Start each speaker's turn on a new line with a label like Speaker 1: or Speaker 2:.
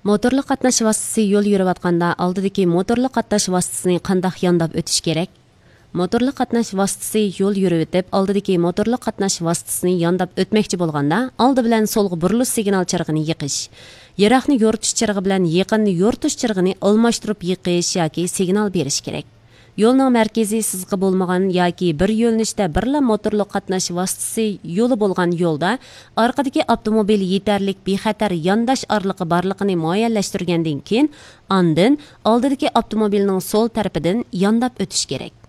Speaker 1: Motorli qatnash vositasi yo'l yurayotganda oldidagi motorli qatnash vositasini qanday yondab o'tish kerak? Motorli qatnash vositasi yo'l yurib o'tib, oldidagi motorli qatnash vositasini yondab o'tmoqchi bo'lganda, oldi bilan so'lga burilish signal chirig'ini yiqish, yiroqni yo'ritish chirig'i bilan yaqinni yo'ritish chirig'ini almashtirib yiqish yoki signal berish kerak. Yo'lning markaziy sizg'i bo'lmagan yoki bir yo'nalishda birla motorli qatnash vositasi yo'li bo'lgan yo'lda orqadagi avtomobil yetarlik bexatar yondash orliqi borligini muayyanlashtirgandan keyin, andin oldidagi avtomobilning so'l tarafidan yondab o'tish kerak.